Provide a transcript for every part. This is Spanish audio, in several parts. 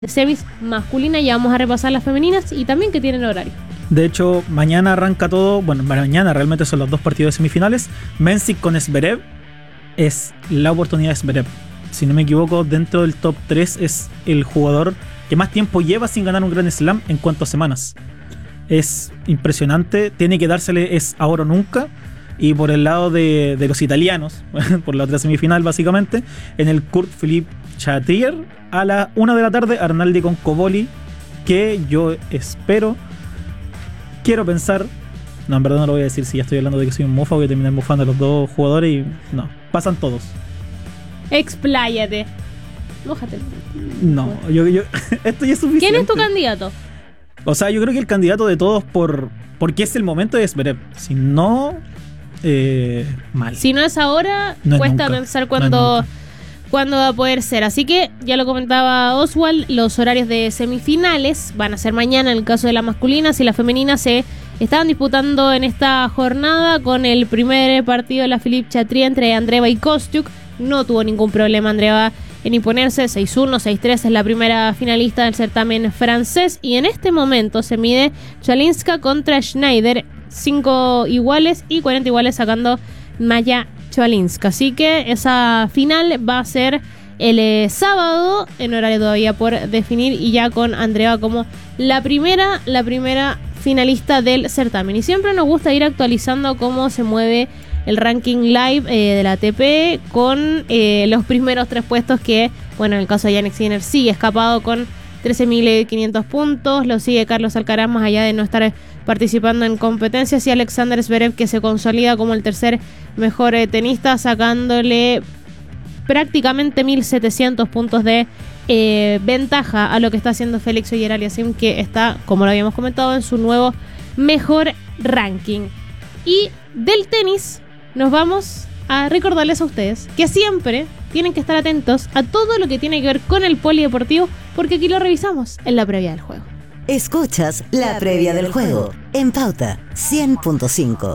semis masculina, ya vamos a repasar las femeninas y también que tienen horario. De hecho, mañana arranca todo. Bueno, mañana realmente son los dos partidos de semifinales. Mensik con Zverev es la oportunidad de Zverev. Si no me equivoco, dentro del top 3 es el jugador que más tiempo lleva sin ganar un Grand Slam en cuanto a semanas. Es impresionante, tiene que dársele, es ahora o nunca. Y por el lado de los italianos, por la otra semifinal básicamente, en el Kurt Philippe Chatrier a la 1 de la tarde, Arnaldi con Cobolli, que yo espero, quiero pensar, no, en verdad no lo voy a decir si ya estoy hablando de que soy un mofa, voy a terminar mofando a los dos jugadores y no, pasan todos. Expláyate. Mójate. No, yo esto ya es suficiente. ¿Quién es tu candidato? O sea, yo creo que el candidato de todos porque es el momento de Zverev. Si no, mal. Si no es ahora, no cuesta nunca. pensar cuándo va a poder ser. Así que, ya lo comentaba Oswald, los horarios de semifinales van a ser mañana en el caso de las masculinas, y las femeninas se estaban disputando en esta jornada con el primer partido de la Philippe Chatrier entre Andreeva y Kostyuk. No tuvo ningún problema Andreeva en imponerse, 6-1, 6-3, es la primera finalista del certamen francés, y en este momento se mide Chalinska contra Schneider, 5 iguales y 40 iguales sacando Maya Chalinska. Así que esa final va a ser el sábado, en horario todavía por definir, y ya con Andreeva como la primera finalista del certamen. Y siempre nos gusta ir actualizando cómo se mueve el ranking live de la ATP con los primeros 3 puestos que, bueno, en el caso de Jannik Sinner sigue escapado con 13.500 puntos, lo sigue Carlos Alcaraz más allá de no estar participando en competencias, y Alexander Zverev, que se consolida como el tercer mejor tenista, sacándole prácticamente 1.700 puntos de ventaja a lo que está haciendo Félix Auger-Aliassime, que está, como lo habíamos comentado, en su nuevo mejor ranking. Y del tenis nos vamos a recordarles a ustedes que siempre tienen que estar atentos a todo lo que tiene que ver con el polideportivo, porque aquí lo revisamos en la previa del juego. Escuchas la previa del juego en Pauta 100.5.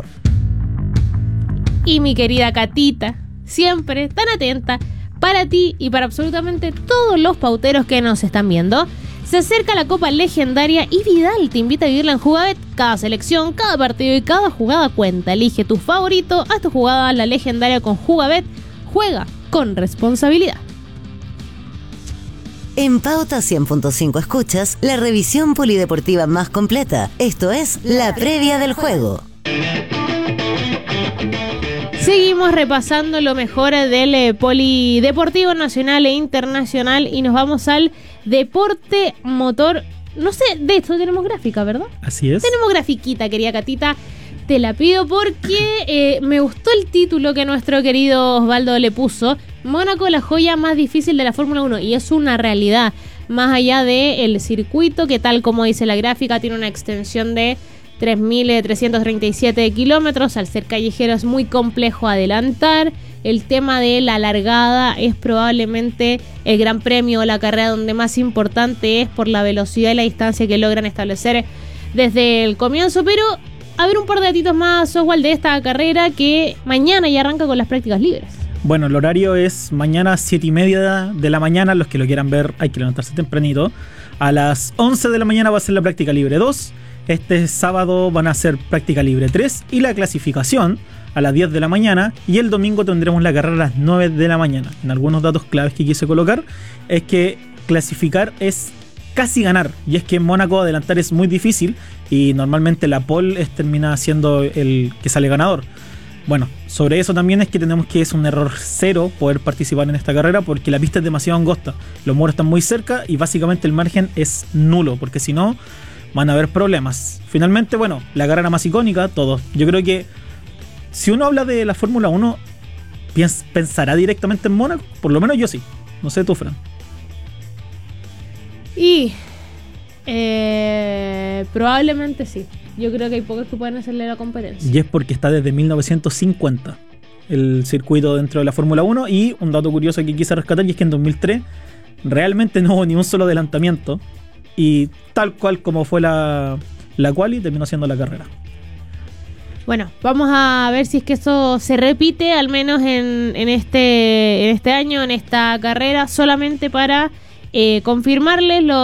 Y mi querida Catita, siempre tan atenta para ti y para absolutamente todos los pauteros que nos están viendo. Se acerca la Copa Legendaria y Vidal te invita a vivirla en Jugabet. Cada selección, cada partido y cada jugada cuenta. Elige tu favorito, haz tu jugada la Legendaria con Jugabet. Juega con responsabilidad. En Pauta 100.5 escuchas la revisión polideportiva más completa. Esto es la previa del juego. Seguimos repasando lo mejor del polideportivo nacional e internacional y nos vamos al deporte motor. No sé, de esto tenemos gráfica, ¿verdad? Así es. Tenemos grafiquita, querida Catita. Te la pido porque me gustó el título que nuestro querido Osvaldo le puso. Mónaco, la joya más difícil de la Fórmula 1. Y es una realidad. Más allá del circuito, que tal como dice la gráfica, tiene una extensión de 3.337 kilómetros. Al ser callejero es muy complejo adelantar. El tema de la largada es probablemente el gran premio o la carrera donde más importante es por la velocidad y la distancia que logran establecer desde el comienzo. Pero a ver un par de datitos más, Oswald, de esta carrera que mañana ya arranca con las prácticas libres. Bueno, el horario es mañana 7:30 de la mañana. Los que lo quieran ver hay que levantarse tempranito. A las 11 de la mañana va a ser la práctica libre 2. Este sábado van a ser práctica libre 3 y la clasificación a las 10 de la mañana. Y el domingo tendremos la carrera a las 9 de la mañana. En algunos datos claves que quise colocar es que clasificar es casi ganar. Y es que en Mónaco adelantar es muy difícil y normalmente la pole termina siendo el que sale ganador. Bueno, sobre eso también es que tenemos que es un error cero poder participar en esta carrera porque la pista es demasiado angosta. Los muros están muy cerca y básicamente el margen es nulo porque si no van a haber problemas. Finalmente, bueno, la carrera más icónica, todos. Yo creo que si uno habla de la Fórmula 1, ¿pensará directamente en Mónaco? Por lo menos yo sí. No sé tú, Fran. Y probablemente sí. Yo creo que hay pocos que pueden hacerle la competencia. Y es porque está desde 1950 el circuito dentro de la Fórmula 1. Y un dato curioso que quise rescatar y es que en 2003 realmente no hubo ni un solo adelantamiento. Y tal cual como fue la quali, terminó siendo la carrera. Bueno, vamos a ver si es que eso se repite, al menos en este año, en esta carrera, solamente para confirmarles